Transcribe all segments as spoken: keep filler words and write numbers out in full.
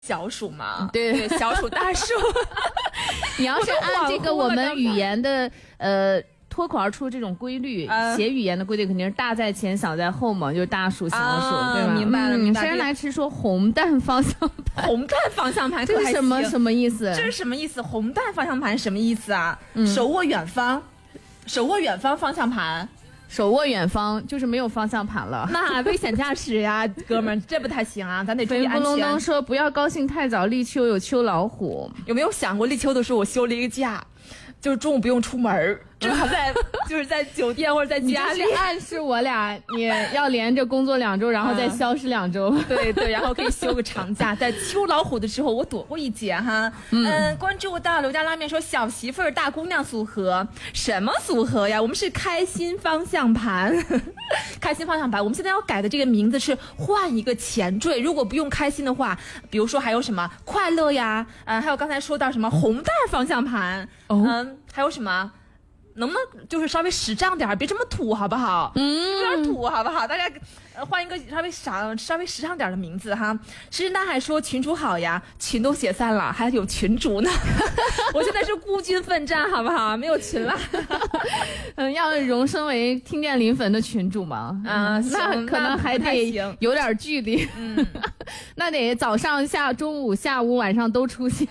小暑嘛， 对对，小暑大暑。 你要是按这个我们语言的呃脱口而出这种规律， 呃、 写语言的规律肯定是大在前，小在后嘛，就是大暑小暑， 啊、 对吧？ 明白了，明白了。 山来迟说红蛋方向盘， 红蛋方向盘， 这是什么什么意思？ 这是什么意思？红蛋方向盘什么意思啊？嗯、手握远方，手握远方方向盘。 手握远方就是没有方向盘了， 那危险驾驶呀，哥们儿，这不太行啊，咱得注意安全。 飞不隆咚说不要高兴太早，立秋有秋老虎。 有没有想过立秋的时候我休了一个假，就是中午不用出门，正好在就是在酒店或者在家里。 你暗示我俩你要连着工作两周，然后再消失两周。 嗯、对对，然后可以休个长假。在秋老虎的时候，我躲过一劫哈。嗯，嗯关注到刘家拉面说小媳妇儿大姑娘组合，什么组合呀？我们是开心方向盘，开心方向盘。我们现在要改的这个名字是换一个前缀，如果不用开心的话，比如说还有什么快乐呀，呃，还有刚才说到什么红蛋方向盘，哦、嗯，还有什么？能不能就是稍微时尚点，别这么土好不好？嗯，有点土好不好？大家呃换一个稍微啥稍微时尚点的名字哈。诗人大海说群主好呀，群都解散了，还有群主呢。我现在是孤军奋战好不好？没有群了。 嗯，要荣升为听电临粉的群主吗？ 啊、嗯， 那可能还得有点距离。 嗯， 那得早上下中午下午晚上都出现。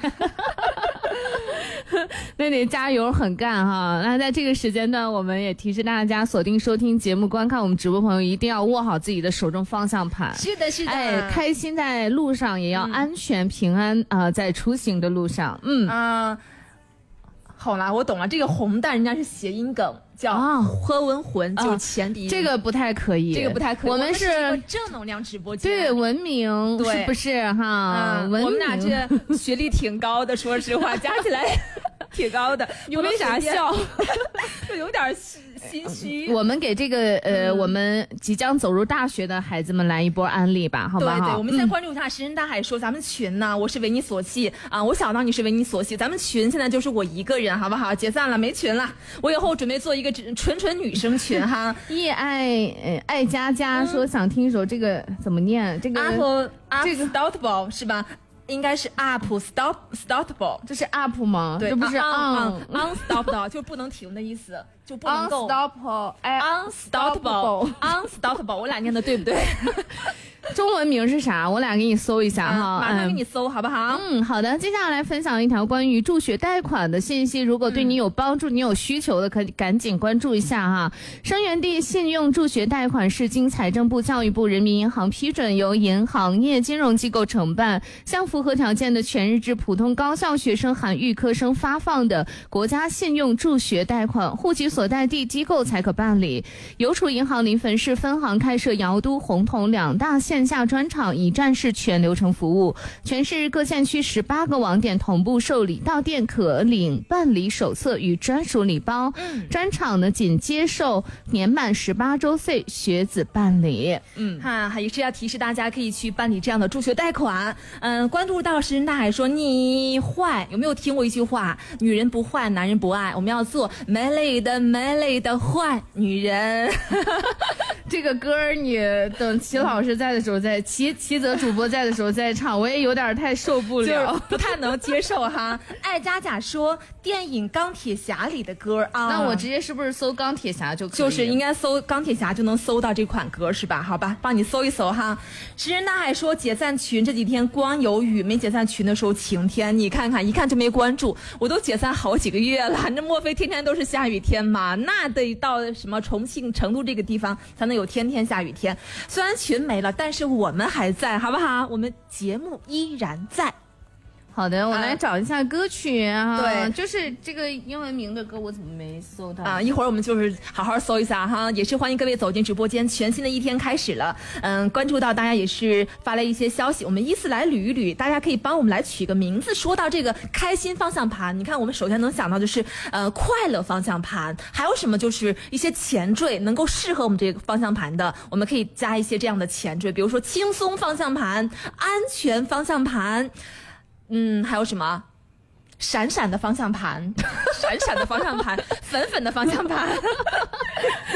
那得加油很干哈。那在这个时间段，我们也提示大家锁定收听节目，观看我们直播朋友一定要握好自己的手中方向盘。 是的，是的。 哎，开心在路上，也要安全、嗯、平安啊、呃，在出行的路上。嗯啊、呃，好了，我懂了。这个红蛋人家是谐音梗，叫喝温魂，哦、就是前鼻音、 哦。这个不太可以， 这个不太可以。 我们是一个正能量直播间， 对文明，对是不是哈？ 嗯、我们俩这学历挺高的，说实话，加起来。挺高的， 有没啥笑？ 就有点心虚。 我们给这个呃、嗯，我们即将走入大学的孩子们来一波安利吧，好不好？ 对对，我们先关注一下石人大海说，咱们群呢，我是为你所系啊，我想到你是为你所系，咱们群现在就是我一个人，好不好？解散了，没群了。我以后准备做一个纯纯女生群哈。 叶爱呃爱佳佳说想听一首这个怎么念？这个 Apple 这个 Stoppable 是吧？应该是 up stop stoppable， 这是 up 吗？ 对， 这不是 on unstoppable， 就是不能停的意思，就不能够 unstoppable unstoppable unstoppable， 我俩念的对不对？ 中文名是啥？我俩给你搜一下哈、 嗯，马上给你搜、嗯、好不好？ 嗯，好的。接下来分享一条关于助学贷款的信息，如果对你有帮助、嗯、你有需求的，可以赶紧关注一下哈。生源地信用助学贷款是经财政部、教育部、人民银行批准，由银行业金融机构承办，向符合条件的全日制普通高校学生含预科生发放的国家信用助学贷款，户籍所在地机构才可办理。邮储银行临汾市分行开设瑶都、洪洞两大线下专场，一站式全流程服务，全市各县区十八个网点同步受理，到店可领办理手册与专属礼包。嗯，专场呢仅接受年满十八周岁学子办理。 嗯，哈，还是要提示大家可以去办理这样的助学贷款。嗯，关注到石人大海说你坏，有没有听过一句话？女人不坏，男人不爱。我们要做美丽的美丽的坏女人。 这个歌儿你等齐老师在的时候再齐齐泽主播在的时候再唱，我也有点太受不了， 不太能接受哈。爱佳佳说电影钢铁侠里的歌啊， 那我直接是不是搜钢铁侠就可以？ 就是应该搜钢铁侠就能搜到这款歌是吧？好吧，帮你搜一搜哈。石人大海说解散群这几天光有雨，没解散群的时候晴天，你看看一看就没关注，我都解散好几个月了，那莫非天天都是下雨天吗？那得到什么重庆、成都这个地方才能有天天下雨天。虽然群没了，但是我们还在，好不好？我们节目依然在。 好的，我来找一下歌曲啊。 对， 就是这个英文名的歌，我怎么没搜到啊？一会儿我们就是好好搜一下哈。也是欢迎各位走进直播间，全新的一天开始了。嗯，关注到大家也是发来一些消息，我们依次来捋一捋。大家可以帮我们来取个名字。说到这个开心方向盘，你看我们首先能想到的是呃快乐方向盘，还有什么就是一些前缀能够适合我们这个方向盘的，我们可以加一些这样的前缀，比如说轻松方向盘、安全方向盘。嗯，还有什么？闪闪的方向盘，闪闪的方向盘，粉粉的方向盘。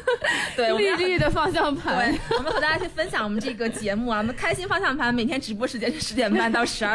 对， 绿绿的方向盘。 对，我们和大家去分享我们这个节目啊，我们开心方向盘每天直播时间是十点半到十二